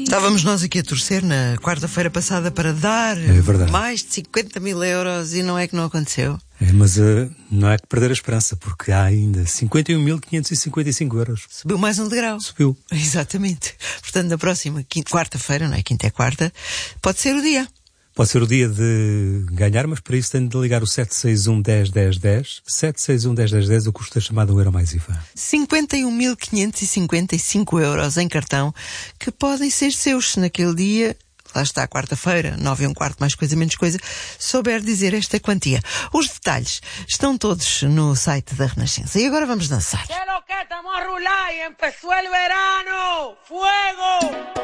Estávamos nós aqui a torcer na quarta-feira passada para dar mais de 50 mil euros e não é que não aconteceu. Mas não é que perder a esperança, porque há ainda 51.555 euros. Subiu mais um degrau. Subiu. Exatamente. Portanto, na próxima quarta-feira, não é quinta, é quarta, pode ser o dia. Pode ser o dia de ganhar, mas para isso tem de ligar o 761 10 10 10. 761 10 10 10, o custo da chamada o Euro mais IVA. 51.555 euros em cartão que podem ser seus se naquele dia, lá está, quarta-feira, 9:15, mais coisa, menos coisa, souber dizer esta quantia. Os detalhes estão todos no site da Renascença. E agora vamos dançar. ¿Qué es lo que estamos a rular y empezó el verano? ¡Fuego!